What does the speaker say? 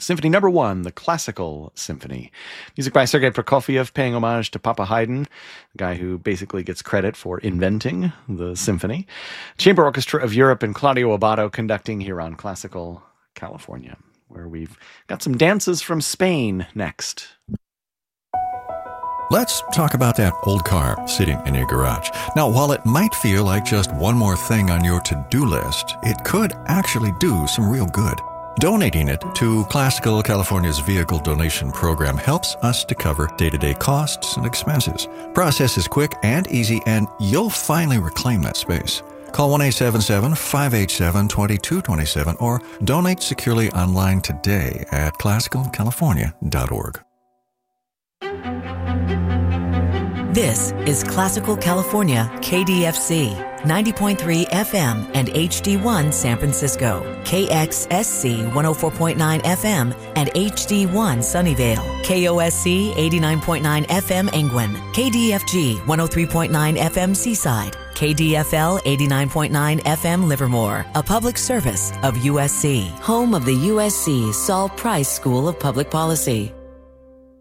Symphony Number 1, the Classical Symphony. Music by Sergei Prokofiev, paying homage to Papa Haydn, the guy who basically gets credit for inventing the symphony. Chamber Orchestra of Europe and Claudio Abbado conducting here on Classical California, where we've got some dances from Spain next. Let's talk about that old car sitting in your garage. Now, while it might feel like just one more thing on your to-do list, it could actually do some real good. Donating it to Classical California's vehicle donation program helps us to cover day-to-day costs and expenses. Process is quick and easy, and you'll finally reclaim that space. Call 1-877-587-2227 or donate securely online today at classicalcalifornia.org. This is Classical California, KDFC, 90.3 FM and HD1 San Francisco, KXSC 104.9 FM and HD1 Sunnyvale, KOSC 89.9 FM Engwin, KDFG 103.9 FM Seaside, KDFL 89.9 FM Livermore, a public service of USC, home of the USC Saul Price School of Public Policy.